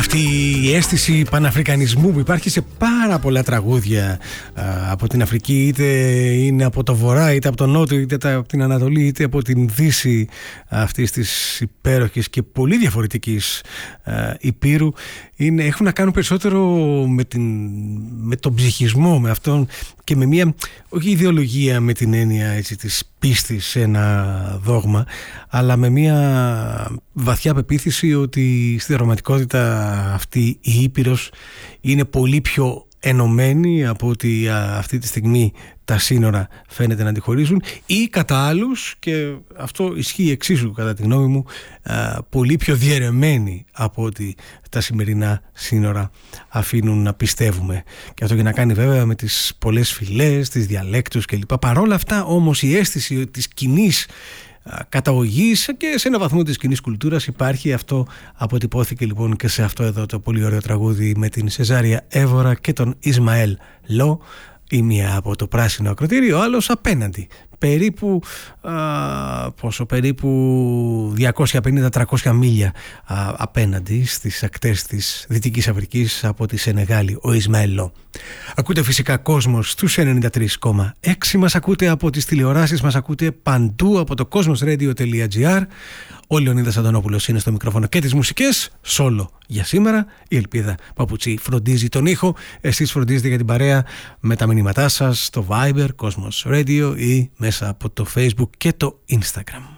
Αυτή η αίσθηση παναφρικανισμού που υπάρχει σε πάρα πολλά τραγούδια από την Αφρική, είτε είναι από το βορρά, είτε από το νότο, είτε από την Ανατολή, είτε από την δύση αυτής της υπέροχης και πολύ διαφορετικής υπήρου, έχουν να κάνουν περισσότερο με τον ψυχισμό, με αυτόν, και με μια, όχι ιδεολογία με την έννοια έτσι, της πίστης σε ένα δόγμα, αλλά με μια βαθιά πεποίθηση ότι στη δραματικότητα αυτή η Ήπειρος είναι πολύ πιο ενωμένη από ότι αυτή τη στιγμή τα σύνορα φαίνεται να αντιχωρίζουν, ή κατά άλλους, και αυτό ισχύει εξίσου κατά τη γνώμη μου, πολύ πιο διαιρεμένη από ότι τα σημερινά σύνορα αφήνουν να πιστεύουμε. Και αυτό για να κάνει βέβαια με τις πολλές φυλές, τις διαλέκτους κλπ. Παρόλα αυτά όμως η αίσθηση της κοινής καταγωγής και σε ένα βαθμό της κοινής κουλτούρας υπάρχει. Αυτό αποτυπώθηκε λοιπόν και σε αυτό εδώ το πολύ ωραίο τραγούδι με την Σεζάρια Εύωρα και τον Ισμαέλ Λό. Η μία από το πράσινο ακροτήριο, ο άλλος απέναντι, περίπου 250-300 μίλια απέναντι στις ακτές της Δυτικής Αφρικής από τη Σενεγάλη, ο Ισμαέλ Λό. Ακούτε φυσικά Κόσμος στους 93,6, μας ακούτε από τις τηλεοράσεις, μας ακούτε παντού από το cosmosradio.gr. Ο Λεωνίδας Αντωνόπουλος είναι στο μικρόφωνο και τις μουσικές. Σόλο για σήμερα. Η Ελπίδα Παπουτσί φροντίζει τον ήχο. Εσείς φροντίζετε για την παρέα με τα μηνύματά σας στο Viber, Cosmos Radio, ή μέσα από το Facebook και το Instagram.